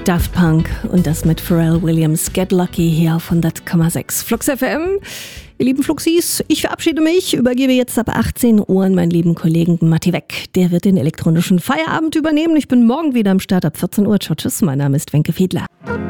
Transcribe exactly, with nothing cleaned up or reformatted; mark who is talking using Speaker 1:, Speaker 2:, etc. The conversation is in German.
Speaker 1: Daft Punk und das mit Pharrell Williams, Get Lucky hier auf hundert Komma sechs Flux F M. Ihr lieben Fluxis, ich verabschiede mich, übergebe jetzt ab achtzehn Uhr an meinen lieben Kollegen Matti Weck. Der wird den elektronischen Feierabend übernehmen. Ich bin morgen wieder am Start ab vierzehn Uhr. Ciao, tschüss, mein Name ist Wenke Fiedler.